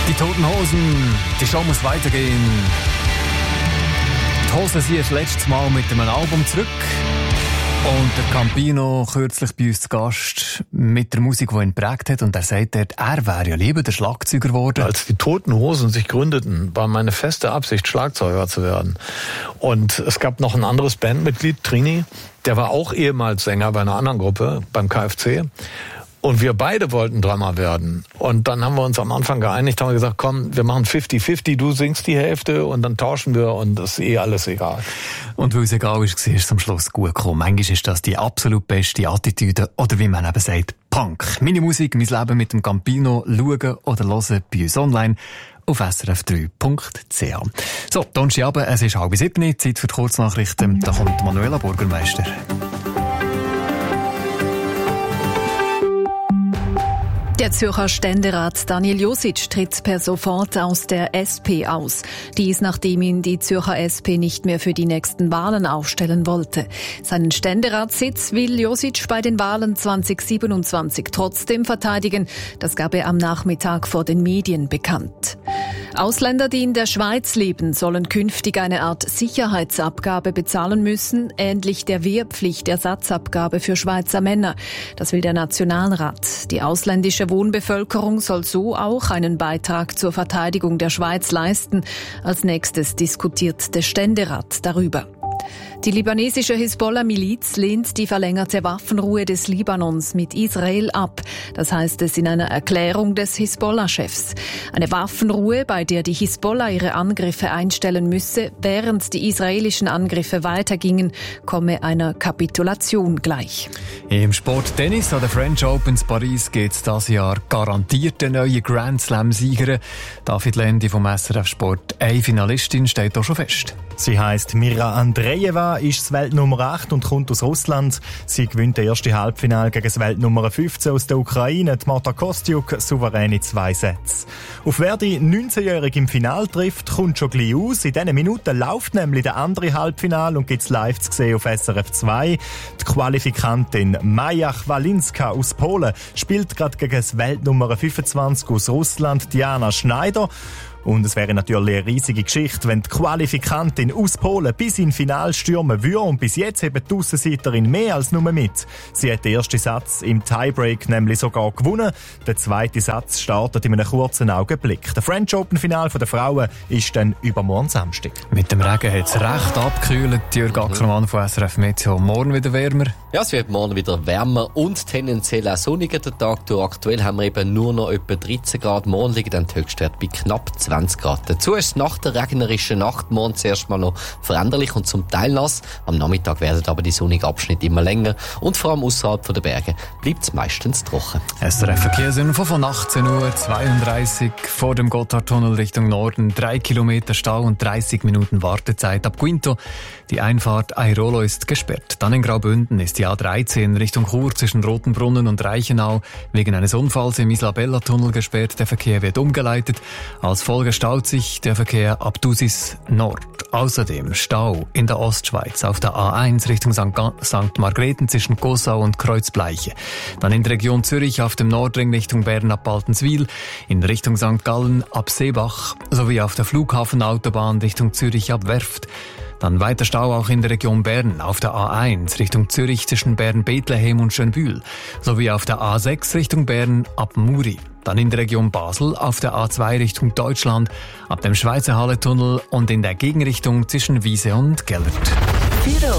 Die Toten Hosen, die Show muss weitergehen. Die Hosen sind das letzte Mal mit einem Album zurück. Und der Campino, kürzlich bei uns zu Gast, mit der Musik, die ihn geprägt hat. Und er sagt dort, er wäre ja lieber der Schlagzeuger geworden. Als die Toten Hosen sich gründeten, war meine feste Absicht, Schlagzeuger zu werden. Und es gab noch ein anderes Bandmitglied, Trini, der war auch ehemals Sänger bei einer anderen Gruppe, beim KFC. Und wir beide wollten Drummer werden. Und dann haben wir uns am Anfang geeinigt, haben wir gesagt, komm, wir machen 50-50, du singst die Hälfte und dann tauschen wir und das ist alles egal. Und weil es egal ist, war es am Schluss gut gekommen. Manchmal ist das die absolut beste Attitüde oder wie man eben sagt, Punk. Meine Musik, mein Leben mit dem Campino, schauen oder hören bei uns online auf srf3.ch. So, Donnerstagabend, es ist 6:30, Zeit für die Kurznachrichten. Da kommt Manuela Bürgermeister. Der Zürcher Ständerat Daniel Josic tritt per sofort aus der SP aus. Dies, nachdem ihn die Zürcher SP nicht mehr für die nächsten Wahlen aufstellen wollte. Seinen Ständeratssitz will Josic bei den Wahlen 2027 trotzdem verteidigen. Das gab er am Nachmittag vor den Medien bekannt. Ausländer, die in der Schweiz leben, sollen künftig eine Art Sicherheitsabgabe bezahlen müssen, ähnlich der Wehrpflichtersatzabgabe für Schweizer Männer. Das will der Nationalrat. Die ausländische Wohnbevölkerung soll so auch einen Beitrag zur Verteidigung der Schweiz leisten. Als nächstes diskutiert der Ständerat darüber. Die libanesische Hisbollah-Miliz lehnt die verlängerte Waffenruhe des Libanons mit Israel ab. Das heißt es in einer Erklärung des Hisbollah-Chefs. Eine Waffenruhe, bei der die Hisbollah ihre Angriffe einstellen müsse, während die israelischen Angriffe weitergingen, komme einer Kapitulation gleich. Im Sport Tennis an der French Open in Paris geht es dieses Jahr garantiert der neue Grand Slam-Sieger. David Lendi vom SRF Sport. Eine Finalistin steht auch schon fest. Sie heisst Mira Andreeva, ist das Weltnummer 8 und kommt aus Russland. Sie gewinnt das erste Halbfinale gegen das Weltnummer 15 aus der Ukraine, die Marta Kostyuk, souverän in 2 Sätze. Auf wer die 19-Jährige im Finale trifft, kommt schon gleich aus. In diesen Minuten läuft nämlich der andere Halbfinale und gibt's live zu sehen auf SRF 2. Die Qualifikantin Maja Chwalinska aus Polen spielt gerade gegen das Weltnummer 25 aus Russland, Diana Schneider. Und es wäre natürlich eine riesige Geschichte, wenn die Qualifikantin aus Polen bis ins Finale stürmen würde. Und bis jetzt eben die Aussenseiterin mehr als nur mit. Sie hat den ersten Satz im Tiebreak nämlich sogar gewonnen. Der zweite Satz startet in einem kurzen Augenblick. Der French Open Finale der Frauen ist dann übermorgen Samstag. Mit dem Regen hat es recht abgekühlt. Jörg Ackermann von SRF Meteo. Morgen wieder wärmer. Ja, es wird morgen wieder wärmer und tendenziell auch sonniger der Tag durch. Aktuell haben wir eben nur noch etwa 13 Grad. Morgen liegen dann die Höchstwerte bei knapp 20 Grad. Dazu ist es nach der regnerischen Nacht morgen zuerst mal noch veränderlich und zum Teil nass. Am Nachmittag werden aber die sonnigen Abschnitte immer länger und vor allem außerhalb der Berge bleibt es meistens trocken. SRF Verkehrsinfo von 18:32 Uhr vor dem Gotthardtunnel Richtung Norden. 3 Kilometer Stau und 30 Minuten Wartezeit ab Quinto. Die Einfahrt Airolo ist gesperrt. Dann in Graubünden ist die A13 Richtung Chur zwischen Rotenbrunnen und Reichenau wegen eines Unfalls im Isabella-Tunnel gesperrt. Der Verkehr wird umgeleitet. Als Folge staut sich der Verkehr ab Dusis Nord. Außerdem Stau in der Ostschweiz auf der A1 Richtung St. Margrethen zwischen Gossau und Kreuzbleiche. Dann in der Region Zürich auf dem Nordring Richtung Bern ab Baltenswil, in Richtung St. Gallen ab Seebach sowie auf der Flughafenautobahn Richtung Zürich ab Werft. Dann weiter Stau auch in der Region Bern auf der A1 Richtung Zürich zwischen Bern-Bethlehem und Schönbühl sowie auf der A6 Richtung Bern ab Muri. Dann in der Region Basel auf der A2 Richtung Deutschland ab dem Schweizer Halletunnel und in der Gegenrichtung zwischen Wiese und Gellert.